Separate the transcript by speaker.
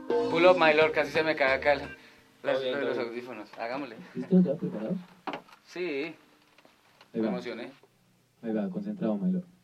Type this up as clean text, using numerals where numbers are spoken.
Speaker 1: Pull up, my lord, casi se me cae acá
Speaker 2: Bien,
Speaker 1: los
Speaker 2: bien.
Speaker 1: audífonos. Hagámosle.
Speaker 3: ¿Listo? ¿Ya preparados?
Speaker 1: Sí,
Speaker 3: Ahí
Speaker 1: me
Speaker 3: va.
Speaker 1: emocioné.
Speaker 3: Ahí va, concentrado, my lord.